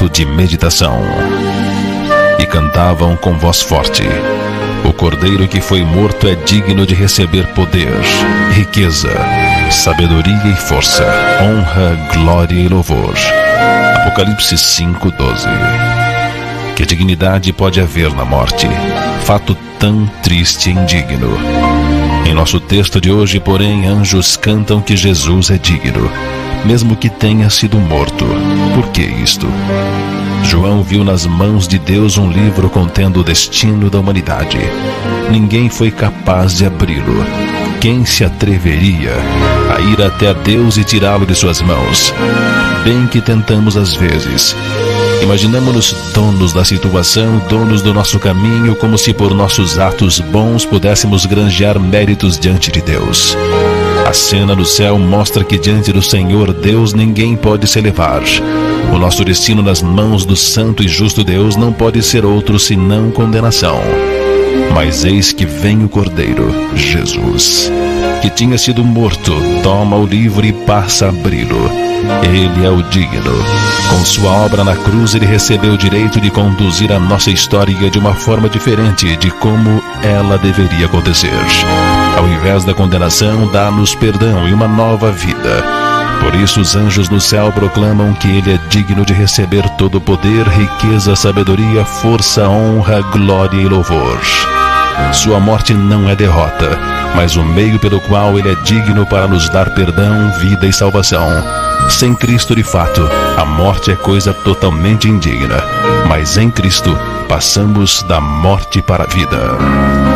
momento de meditação. E cantavam com voz forte: o Cordeiro que foi morto é digno de receber poder, riqueza, sabedoria e força, honra, glória e louvor. Apocalipse 5:12. Que dignidade pode haver na morte? Fato tão triste e indigno. Em nosso texto de hoje, porém, anjos cantam que Jesus é digno, mesmo que tenha sido morto. Por que isto? João viu nas mãos de Deus um livro contendo o destino da humanidade. Ninguém foi capaz de abri-lo. Quem se atreveria a ir até a Deus e tirá-lo de suas mãos? Bem que tentamos às vezes. Imaginamos-nos donos da situação, donos do nosso caminho, como se por nossos atos bons pudéssemos granjear méritos diante de Deus. A cena no céu mostra que diante do Senhor Deus ninguém pode se elevar. O nosso destino nas mãos do santo e justo Deus não pode ser outro senão condenação. Mas eis que vem o Cordeiro, Jesus, que tinha sido morto, toma o livro e passa a abri-lo. Ele é o digno. Com sua obra na cruz, ele recebeu o direito de conduzir a nossa história de uma forma diferente de como ela deveria acontecer. Ao invés da condenação, dá-nos perdão e uma nova vida. Por isso os anjos no céu proclamam que ele é digno de receber todo o poder, riqueza, sabedoria, força, honra, glória e louvor. Sua morte não é derrota, mas o meio pelo qual ele é digno para nos dar perdão, vida e salvação. Sem Cristo, de fato, a morte é coisa totalmente indigna, mas em Cristo passamos da morte para a vida.